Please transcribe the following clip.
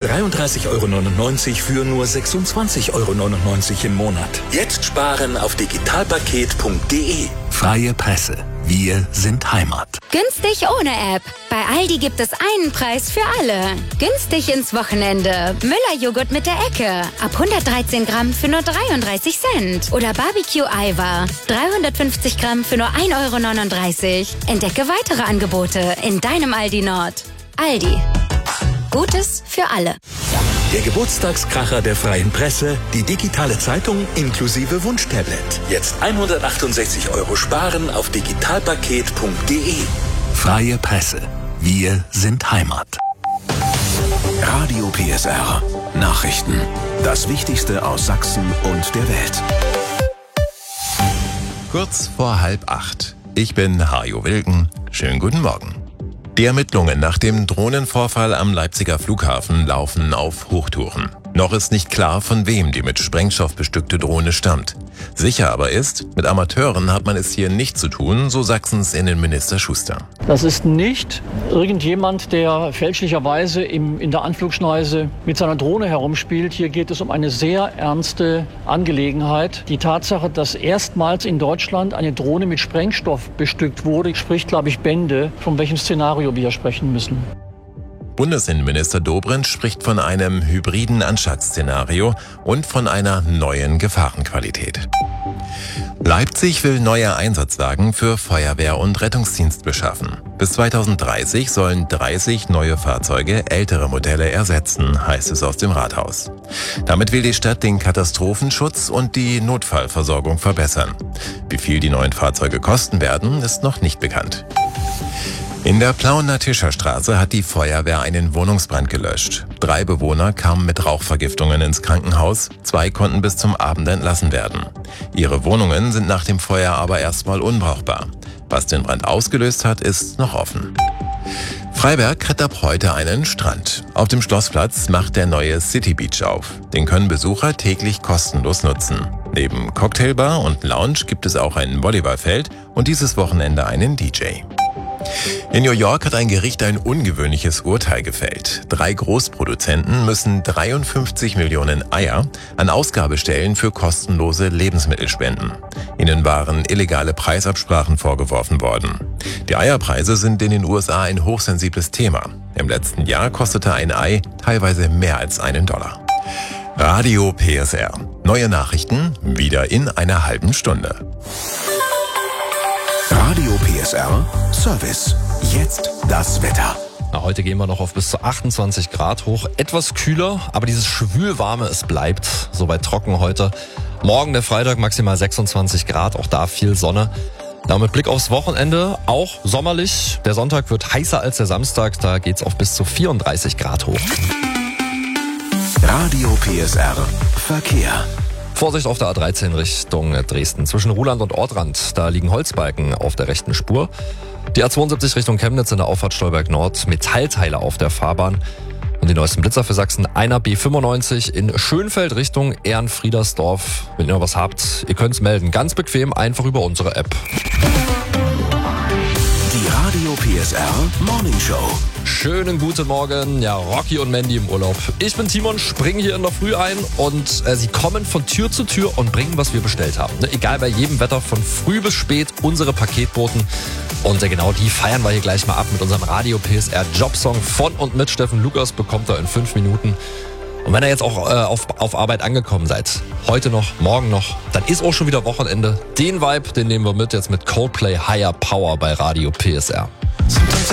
33,99 € für nur 26,99 € im Monat. Jetzt sparen auf digitalpaket.de. Freie Presse. Wir sind Heimat. Günstig ohne App. Bei Aldi gibt es einen Preis für alle. Günstig ins Wochenende. Müller-Joghurt mit der Ecke. Ab 113 Gramm für nur 33 Cent. Oder Barbecue-Eiweiß. 350 Gramm für nur 1,39 €. Entdecke weitere Angebote in deinem Aldi Nord. Aldi. Gutes für alle. Der Geburtstagskracher der Freien Presse, die digitale Zeitung inklusive Wunschtablet. Jetzt 168 € sparen auf digitalpaket.de. Freie Presse. Wir sind Heimat. Radio PSR. Nachrichten. Das Wichtigste aus Sachsen und der Welt. Kurz vor 7:30. Ich bin Hajo Wilken. Schönen guten Morgen. Die Ermittlungen nach dem Drohnenvorfall am Leipziger Flughafen laufen auf Hochtouren. Noch ist nicht klar, von wem die mit Sprengstoff bestückte Drohne stammt. Sicher aber ist, mit Amateuren hat man es hier nicht zu tun, so Sachsens Innenminister Schuster. Das ist nicht irgendjemand, der fälschlicherweise in der Anflugschneise mit seiner Drohne herumspielt. Hier geht es um eine sehr ernste Angelegenheit. Die Tatsache, dass erstmals in Deutschland eine Drohne mit Sprengstoff bestückt wurde, spricht, glaube ich, Bände, von welchem Szenario wir hier sprechen müssen. Bundesinnenminister Dobrindt spricht von einem hybriden Anschlagsszenario und von einer neuen Gefahrenqualität. Leipzig will neue Einsatzwagen für Feuerwehr und Rettungsdienst beschaffen. Bis 2030 sollen 30 neue Fahrzeuge ältere Modelle ersetzen, heißt es aus dem Rathaus. Damit will die Stadt den Katastrophenschutz und die Notfallversorgung verbessern. Wie viel die neuen Fahrzeuge kosten werden, ist noch nicht bekannt. In der Plauener Tischerstraße hat die Feuerwehr einen Wohnungsbrand gelöscht. 3 Bewohner kamen mit Rauchvergiftungen ins Krankenhaus, 2 konnten bis zum Abend entlassen werden. Ihre Wohnungen sind nach dem Feuer aber erstmal unbrauchbar. Was den Brand ausgelöst hat, ist noch offen. Freiberg hat ab heute einen Strand. Auf dem Schlossplatz macht der neue City Beach auf. Den können Besucher täglich kostenlos nutzen. Neben Cocktailbar und Lounge gibt es auch ein Volleyballfeld und dieses Wochenende einen DJ. In New York hat ein Gericht ein ungewöhnliches Urteil gefällt. 3 Großproduzenten müssen 53 Millionen Eier an Ausgabestellen für kostenlose Lebensmittel spenden. Ihnen waren illegale Preisabsprachen vorgeworfen worden. Die Eierpreise sind in den USA ein hochsensibles Thema. Im letzten Jahr kostete ein Ei teilweise mehr als $1. Radio PSR. Neue Nachrichten wieder in einer halben Stunde. Radio PSR Service. Jetzt das Wetter. Heute gehen wir noch auf bis zu 28 Grad hoch. Etwas kühler, aber dieses Schwülwarme, es bleibt soweit trocken heute. Morgen der Freitag maximal 26 Grad, auch da viel Sonne. Ja, mit Blick aufs Wochenende auch sommerlich. Der Sonntag wird heißer als der Samstag, da geht's auf bis zu 34 Grad hoch. Radio PSR Verkehr. Vorsicht auf der A13 Richtung Dresden. Zwischen Ruhland und Ortrand, da liegen Holzbalken auf der rechten Spur. Die A72 Richtung Chemnitz in der Auffahrt Stolberg Nord, Metallteile auf der Fahrbahn. Und die neuesten Blitzer für Sachsen, einer B95 in Schönfeld Richtung Ehrenfriedersdorf. Wenn ihr noch was habt, ihr könnt's melden. Ganz bequem, einfach über unsere App. Die Radio PSR Morning Show. Schönen guten Morgen, ja, Rocky und Mandy im Urlaub. Ich bin Timon, springe hier in der Früh ein und sie kommen von Tür zu Tür und bringen, was wir bestellt haben. Egal, bei jedem Wetter, von früh bis spät, unsere Paketboten. Und genau die feiern wir hier gleich mal ab mit unserem Radio PSR Jobsong von und mit Steffen Lukas, bekommt er in 5 Minuten. Und wenn ihr jetzt auch auf Arbeit angekommen seid, heute noch, morgen noch, dann ist auch schon wieder Wochenende. Den Vibe, den nehmen wir mit jetzt mit Coldplay Higher Power bei Radio PSR.